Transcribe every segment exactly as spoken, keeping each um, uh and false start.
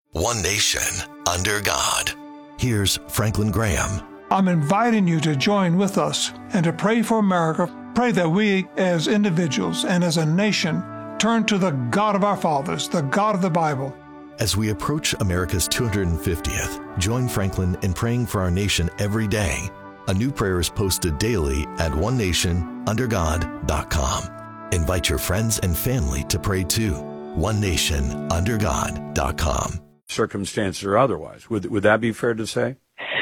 One nation, under God. Here's Franklin Graham. I'm inviting you to join with us and to pray for America. Pray that we, as individuals and as a nation, turn to the God of our fathers, the God of the Bible. As we approach America's two hundred fiftieth, join Franklin in praying for our nation every day. A new prayer is posted daily at one nation under god dot com. Invite your friends and family to pray too. one nation under god dot com. Circumstances or otherwise. Would would that be fair to say?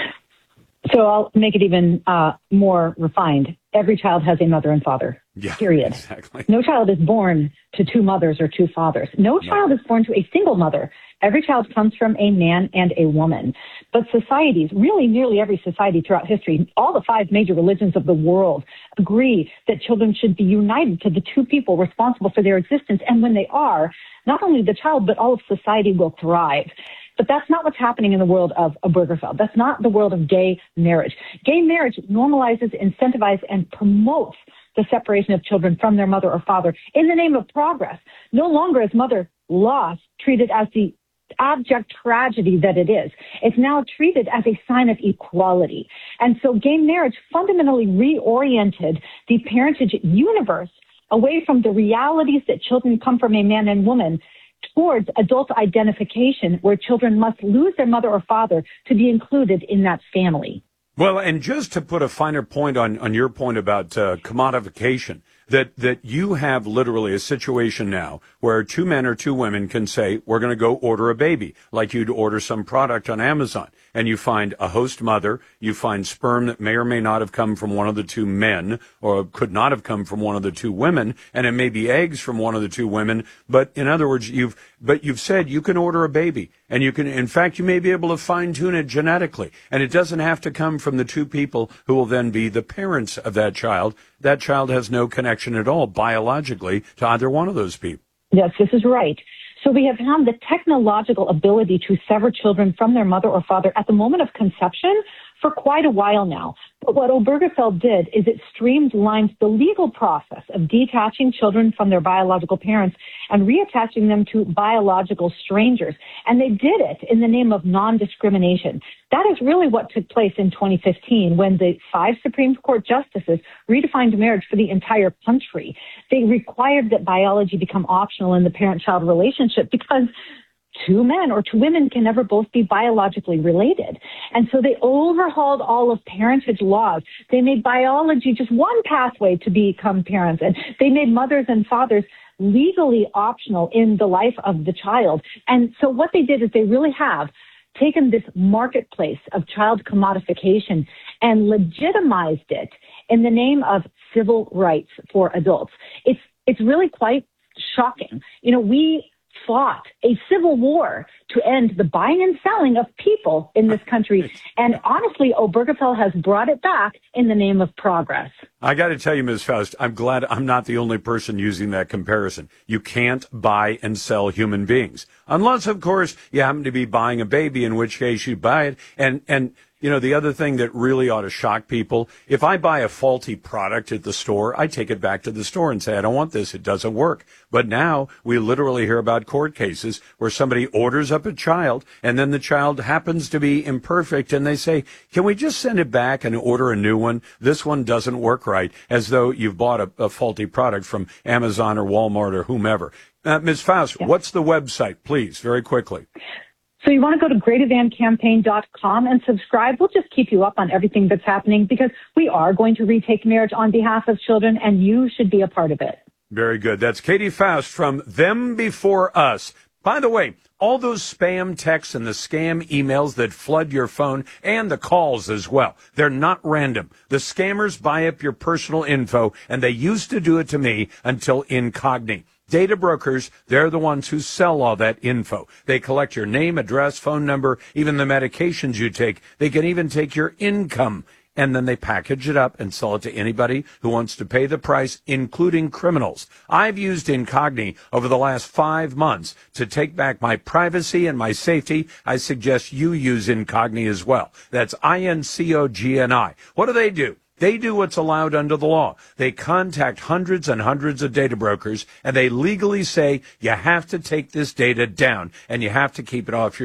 So I'll make it even uh, more refined. Every child has a mother and father, yeah, period. Exactly. No child is born to two mothers or two fathers. No, no child is born to a single mother. Every child comes from a man and a woman. But societies, really nearly every society throughout history, all the five major religions of the world agree that children should be united to the two people responsible for their existence. And when they are, not only the child, but all of society will thrive. But that's not what's happening in the world of Obergefell. That's not the world of gay marriage. Gay marriage normalizes, incentivizes, and promotes the separation of children from their mother or father in the name of progress. No longer is mother loss treated as the abject tragedy that it is. It's now treated as a sign of equality. And so gay marriage fundamentally reoriented the parentage universe away from the realities that children come from a man and woman towards adult identification, where children must lose their mother or father to be included in that family. Well, and just to put a finer point on, on your point about uh, commodification, that, that you have literally a situation now where two men or two women can say, we're going to go order a baby, like you'd order some product on Amazon. And you find a host mother, you find sperm that may or may not have come from one of the two men, or could not have come from one of the two women, and it may be eggs from one of the two women. But in other words, you've, but you've said you can order a baby, and you can, in fact, you may be able to fine tune it genetically, and it doesn't have to come from the two people who will then be the parents of that child. That child has no connection at all biologically to either one of those people. Yes, this is right. So we have found the technological ability to sever children from their mother or father at the moment of conception for quite a while now. But what Obergefell did is it streamlined the legal process of detaching children from their biological parents and reattaching them to biological strangers. And they did it in the name of non-discrimination. That is really what took place in twenty fifteen when the five Supreme Court justices redefined marriage for the entire country. They required that biology become optional in the parent-child relationship because two men or two women can never both be biologically related. And so they overhauled all of parentage laws. They made biology just one pathway to become parents. And they made mothers and fathers legally optional in the life of the child. And so what they did is they really have taken this marketplace of child commodification and legitimized it in the name of civil rights for adults. It's, it's really quite shocking. You know, we fought a civil war to end the buying and selling of people in this country. And honestly, Obergefell has brought it back in the name of progress. I got to tell you, Miz Faust, I'm glad I'm not the only person using that comparison. You can't buy and sell human beings. Unless, of course, you happen to be buying a baby, in which case you buy it. And, and, you know, the other thing that really ought to shock people, if I buy a faulty product at the store, I take it back to the store and say, I don't want this. It doesn't work. But now we literally hear about court cases where somebody orders up a child and then the child happens to be imperfect and they say, can we just send it back and order a new one? This one doesn't work right, as though you've bought a, a faulty product from Amazon or Walmart or whomever. Uh, Miz Faust, yeah. What's the website, please, very quickly? So you want to go to great evan campaign dot com and subscribe. We'll just keep you up on everything that's happening because we are going to retake marriage on behalf of children, and you should be a part of it. Very good. That's Katie Faust from Them Before Us. By the way, all those spam texts and the scam emails that flood your phone and the calls as well, they're not random. The scammers buy up your personal info, and they used to do it to me until Incogni. Data brokers, they're the ones who sell all that info. They collect your name, address, phone number, even the medications you take. They can even take your income. And then they package it up and sell it to anybody who wants to pay the price, including criminals. I've used Incogni over the last five months to take back my privacy and my safety. I suggest you use Incogni as well. That's I N C O G N I. What do they do? They do what's allowed under the law. They contact hundreds and hundreds of data brokers, and they legally say you have to take this data down and you have to keep it off your